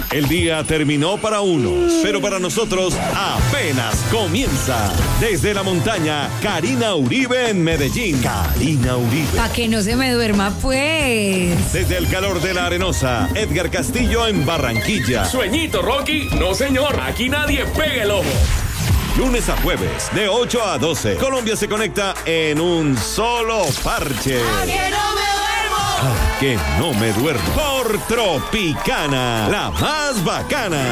El día terminó para unos, pero para nosotros apenas comienza. Desde la montaña, Karina Uribe en Medellín. Karina Uribe. Pa' que no se me duerma, pues. Desde el calor de la Arenosa, Edgar Castillo en Barranquilla. Sueñito, Rocky. No, señor. Aquí nadie pega el ojo. Lunes a jueves, de 8 a 12. Colombia se conecta en un solo parche. ¡A que no me duermo! ¡A que no me duermo! Por Tropicana, la más bacana.